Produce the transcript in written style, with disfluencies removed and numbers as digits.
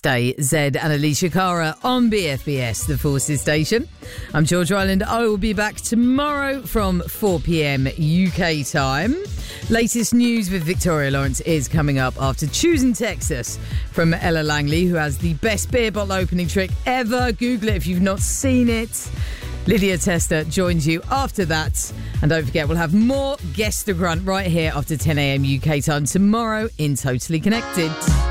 Stay Z and Alicia Cara on BFBS, the Forces station. I'm George Ryland. I will be back tomorrow from 4 p.m. UK time. Latest news with Victoria Lawrence is coming up after Choosing Texas from Ella Langley, who has the best beer bottle opening trick ever. Google it if you've not seen it. Lydia Tester joins you after that. And don't forget, we'll have more Guess the Grunt right here after 10 a.m. UK time tomorrow in Totally Connected.